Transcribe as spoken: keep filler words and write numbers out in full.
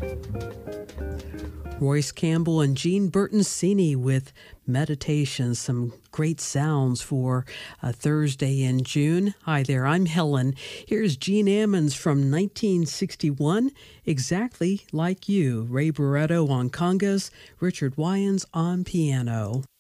Royce Campbell and Jean Bertoncini with Meditation, some great sounds for a Thursday in June. Hi there, I'm Helen. Here's Gene Ammons from nineteen sixty-one, Exactly Like You. Ray Barretto on congas, Richard Wyans on piano.